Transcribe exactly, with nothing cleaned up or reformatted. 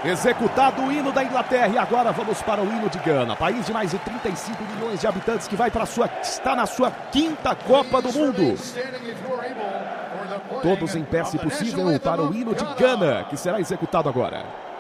Executado o hino da Inglaterra e agora vamos para o hino de Gana, país de mais de trinta e cinco milhões de habitantes que vai para sua, está na sua quinta Copa do Mundo. Todos em pé, se possível, para o hino de Gana, que será executado agora.